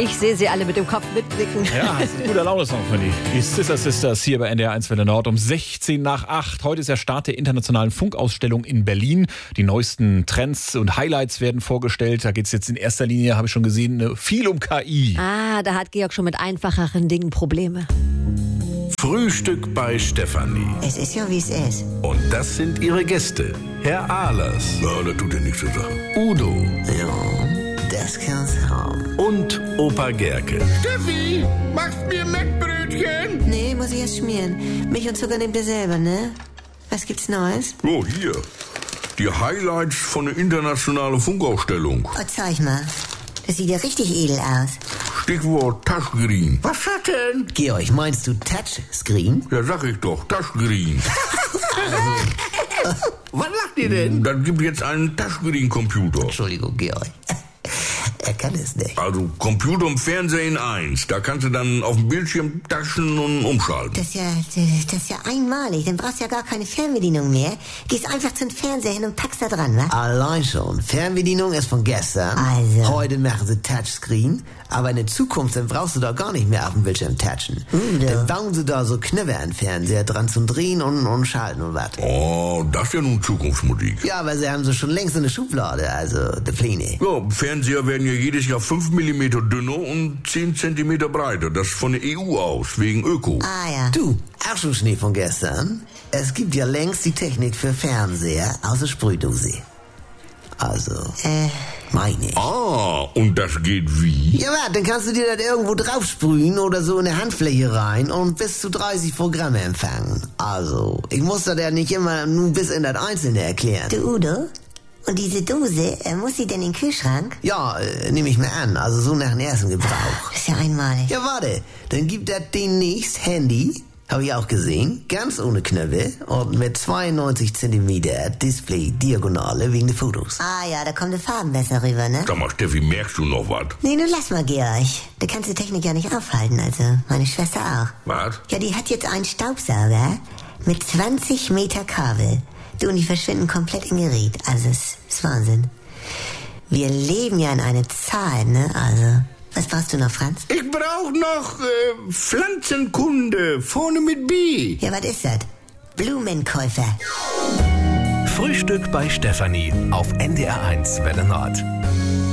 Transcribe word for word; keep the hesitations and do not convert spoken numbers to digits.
Ich sehe sie alle mit dem Kopf mitblicken. Ja, das ist ein guter Laune-Song von die. Die Sister Sisters hier bei N D R eins Welle Nord um sechzehn nach acht. Heute ist der Start der internationalen Funkausstellung in Berlin. Die neuesten Trends und Highlights werden vorgestellt. Da geht es jetzt in erster Linie, habe ich schon gesehen, viel um K I. Ah, da hat Georg schon mit einfacheren Dingen Probleme. Frühstück bei Stefanie. Es ist ja, wie es ist. Und das sind ihre Gäste. Herr Ahlers. Ja, das tut ja nichts zur Sache. Udo. Ja, das kann's haben. Und Opa Gerke. Steffi, machst mir Mettbrötchen? Nee, muss ich erst schmieren. Milch und Zucker nehmt ihr selber, ne? Was gibt's Neues? Oh, hier. Die Highlights von der internationalen Funkausstellung. Oh, zeig mal. Das sieht ja richtig edel aus. Stichwort Touchscreen. Was hat denn? Georg, meinst du Touchscreen? Ja, sag ich doch, Touchscreen. Was lacht ihr denn? Dann gibt jetzt einen Touchscreen-Computer. Entschuldigung, Georg. Er kann es nicht. Also Computer und Fernseher in eins. Da kannst du dann auf dem Bildschirm taschen und umschalten. Das ist ja, das ist ja einmalig. Dann brauchst du ja gar keine Fernbedienung mehr. Gehst einfach zum Fernseher hin und packst da dran, wa? Allein schon. Fernbedienung ist von gestern. Also. Heute machen sie Touchscreen. Aber in der Zukunft, dann brauchst du da gar nicht mehr auf dem Bildschirm touchen. Mm, dann bauen sie da so Knöpfe an den Fernseher dran zum Drehen und, und Schalten und was. Oh, das ist ja nun Zukunftsmusik. Ja, aber sie haben sie schon längst in der Schublade, also die Pläne. Ja, Fernseher werden ja jedes Jahr fünf Millimeter dünner und zehn Zentimeter breiter. Das ist von der E U aus, wegen Öko. Ah ja. Du, auch schon Schnee von gestern. Es gibt ja längst die Technik für Fernseher aus der Sprühdose. Also, äh, meine ich. Ah, und das geht wie? Ja, warte, dann kannst du dir das irgendwo drauf sprühen oder so in eine Handfläche rein und bis zu dreißig Programme empfangen. Also, ich muss das ja nicht immer nur bis in das Einzelne erklären. Du, Udo? Und diese Dose, äh, muss sie denn in den Kühlschrank? Ja, äh, nehme ich mir an. Also so nach dem ersten Gebrauch. Das ist ja einmalig. Ja, warte. Dann gibt das demnächst Handy, habe ich auch gesehen, ganz ohne Knöpfe und mit zweiundneunzig Zentimeter Display-Diagonale wegen der Fotos. Ah ja, da kommen die Farben besser rüber, ne? Sag mal, Steffi, merkst du noch was? Nee, nun lass mal, Georg. Du kannst die Technik ja nicht aufhalten, also meine Schwester auch. Was? Ja, die hat jetzt einen Staubsauger mit zwanzig Meter Kabel. Du, und die verschwinden komplett im Gerät. Also, es ist Wahnsinn. Wir leben ja in einer Zeit, ne? Also, was brauchst du noch, Franz? Ich brauch noch äh, Pflanzenkunde, vorne mit B. Ja, was ist das? Blumenkäufer. Frühstück bei Stefanie auf N D R eins Welle Nord.